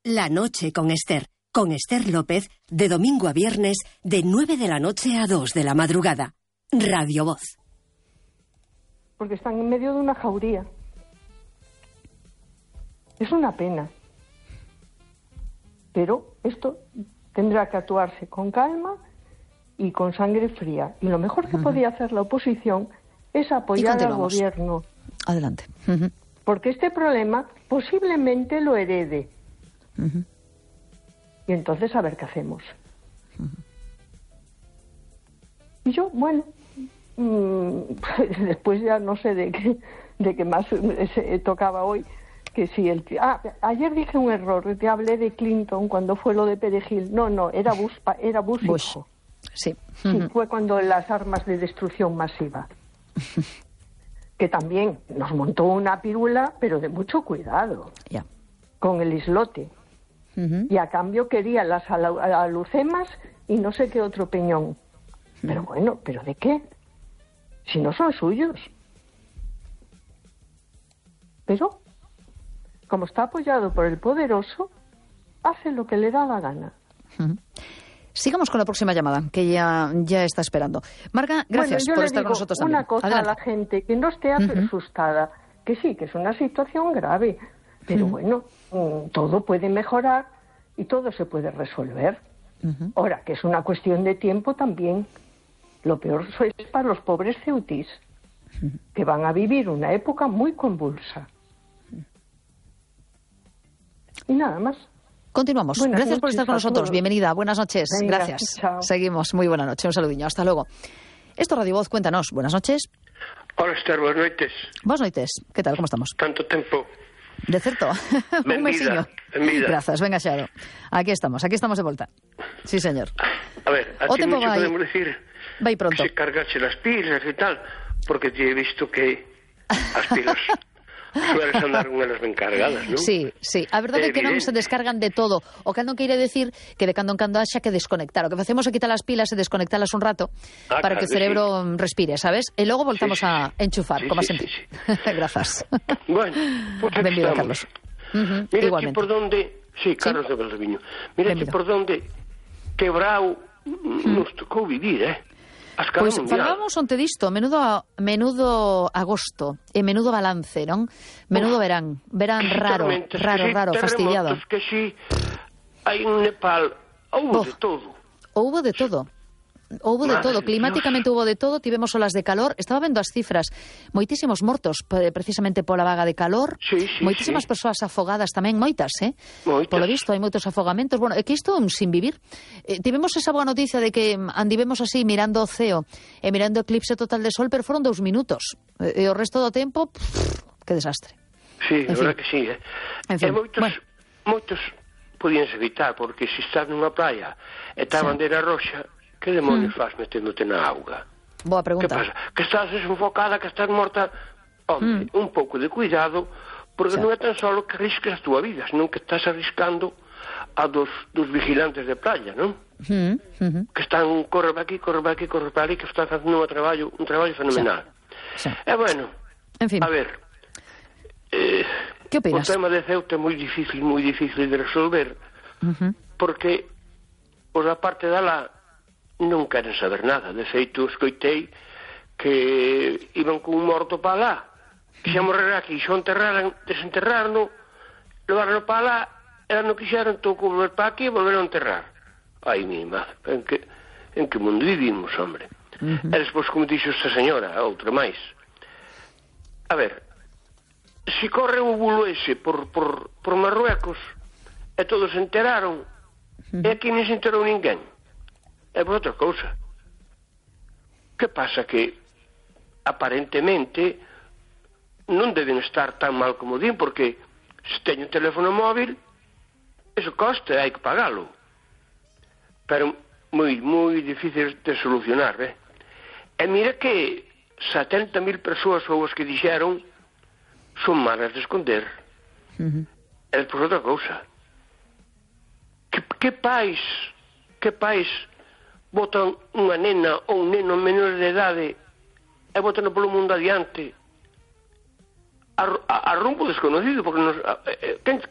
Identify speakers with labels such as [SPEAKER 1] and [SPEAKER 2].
[SPEAKER 1] La noche con Esther López, de domingo a viernes, de 9 de la noche a 2 de la madrugada. Radio Voz.
[SPEAKER 2] Porque están en medio de una jauría. Es una pena. Pero esto tendrá que actuarse con calma y con sangre fría. Y lo mejor que podía hacer la oposición es apoyar al gobierno.
[SPEAKER 3] Adelante.
[SPEAKER 2] Porque este problema posiblemente lo herede. Y entonces a ver qué hacemos. Y yo, bueno, después ya no sé de qué más tocaba hoy. Que si ayer dije un error, te hablé de Clinton cuando fue lo de Perejil. No, era Bush hijo.
[SPEAKER 3] Sí.
[SPEAKER 2] Sí, fue cuando las armas de destrucción masiva. Que también nos montó una pirula, pero de mucho cuidado.
[SPEAKER 3] Ya.
[SPEAKER 2] Con el islote. Y a cambio quería las alucemas y no sé qué otro peñón. Pero bueno, ¿pero de qué? Si no son suyos. Pero, como está apoyado por el poderoso, hace lo que le da la gana.
[SPEAKER 3] Sigamos con la próxima llamada, que ya está esperando. Marga, gracias por estar con nosotros también.
[SPEAKER 2] Una cosa a la gente, que no esté asustada, que sí, que es una situación grave, pero bueno, todo puede mejorar y todo se puede resolver. Ahora, que es una cuestión de tiempo también. Lo peor es para los pobres ceutis, que van a vivir una época muy convulsa. Y nada más.
[SPEAKER 3] Continuamos. Gracias por estar con nosotros. Bienvenida. Buenas noches.
[SPEAKER 2] Venga,
[SPEAKER 3] gracias.
[SPEAKER 2] chao.
[SPEAKER 3] Seguimos. Muy buena noche. Un saludinho. Hasta luego. Esto Radio Voz, cuéntanos. Buenas noches.
[SPEAKER 4] Hola, Esther, buenas noites.
[SPEAKER 3] Buenas noites. ¿Qué tal? ¿Cómo estamos?
[SPEAKER 4] Tanto tempo.
[SPEAKER 3] De certo. Un mesiño. Grazas. Venga, Xado. Aquí estamos de volta. Sí, señor.
[SPEAKER 4] A ver, a ti mucho podemos decir
[SPEAKER 3] vai pronto.
[SPEAKER 4] que se cargache las pilas y tal, porque te he visto que as pilas sueles andar con elas ben cargadas, non?
[SPEAKER 3] Sí. A verdade é que non se descargan de todo. O que non queire decir que de cando en cando haxa que desconectar. O que facemos é quitar as pilas e desconectalas un rato para que o cerebro respire, sabes? E logo voltamos a enchufar, como sempre. Grazas.
[SPEAKER 4] Bueno, pues aquí
[SPEAKER 3] benvido,
[SPEAKER 4] estamos.
[SPEAKER 3] Carlos.
[SPEAKER 4] Mira
[SPEAKER 3] igualmente.
[SPEAKER 4] aquí por donde... Sí, Carlos de Valdeviño. Mira aquí por donde quebrao nos tocou vivir,
[SPEAKER 3] Pois falábamos onte disto, menudo agosto e menudo balance, non? Menudo verán raro, fastidiado.
[SPEAKER 4] Que si hai en Nepal houve de todo. Houve de todo, climáticamente houve de todo, tivemos olas de calor, estaba vendo as cifras, moitísimos mortos precisamente pola vaga de calor, moitísimas persoas afogadas tamén, moitas. Polo visto hai moitos afogamentos, bueno, é que isto sin vivir. Tivemos esa boa noticia de que andivemos así mirando o ceo e mirando o eclipse total de sol, pero foron 2 minutos, e o resto do tempo, que desastre. Sí, a verdade que sí,
[SPEAKER 3] En fin,
[SPEAKER 4] moitos podían evitar, porque se estás nunha praia e está a bandeira roxa, que demonios faz meténdote na auga?
[SPEAKER 3] Boa pregunta.
[SPEAKER 4] Que pasa? Que estás desenfocada, que estás morta? Hombre, un pouco de cuidado, porque non é tan solo que arrisques a túa vida, senón que estás arriscando a dos vigilantes de playa, non? Que están, corre para aquí, corre para ali, que están facendo un traballo fenomenal. E bueno,
[SPEAKER 3] en fin.
[SPEAKER 4] A ver,
[SPEAKER 3] que opinas?
[SPEAKER 4] O tema de Ceuta é moi difícil de resolver, porque os da parte da lá non queren saber nada. De feito, escoitei que iban con un morto para lá, que xa morrer aquí, xo desenterrarno, levarno para lá, e non quixeron, tocou volver para aquí e volver a enterrar. Ai, mi madre, en que mundo vivimos, hombre? E despois, como dixo esta señora, a outra máis, a ver, se corre o bulo ese por Marruecos e todos se enteraron, e aquí non se enterou ninguén. É por outra cousa. Que pasa? Que aparentemente non deben estar tan mal como din, porque se teño un teléfono móvil, eso costa, hai que pagalo. Pero moi difícil de solucionar, E mira que 70.000 persoas ou os que dixeron son malas de esconder. É por outra cousa. Que pais botan unha nena ou un neno menor de idade e botan polo mundo adiante a rumbo desconocido, porque